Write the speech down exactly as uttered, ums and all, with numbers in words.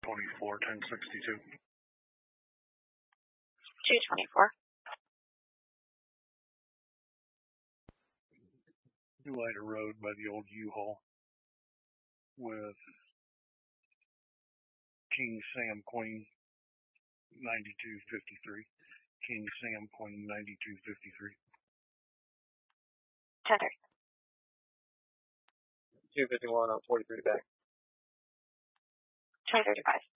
twenty-four, ten sixty-two. two twenty-four. Lighter Road by the old U-Haul with King Sam Queen ninety-two fifty-three. King Sam Queen ninety-two fifty-three. ten thirty. two fifty-one on forty-three back. twenty thirty-five.